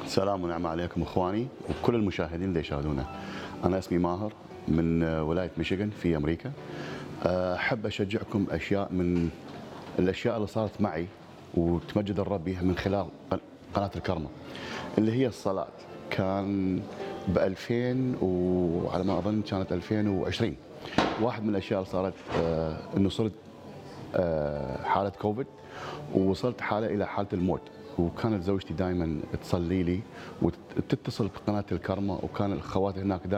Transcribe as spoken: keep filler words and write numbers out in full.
سلام ونعمة عليكم اخواني وكل المشاهدين اللي يشاهدونا. انا اسمي ماهر من ولاية ميشيغان في امريكا. احب اشجعكم اشياء من الاشياء اللي صارت معي وتمجد الرب بها من خلال قناة الكرمة، اللي هي الصلاة. كان ب ألفين وعلى ما اظن كانت ألفين وعشرين، واحد من الاشياء اللي صارت آه انه صرت آه حالة كوفيد، ووصلت حالة الى حالة الموت. وكانت زوجتي دائما تصلي لي وتتصل بقناة الكرمة، وكان الاخوات هناك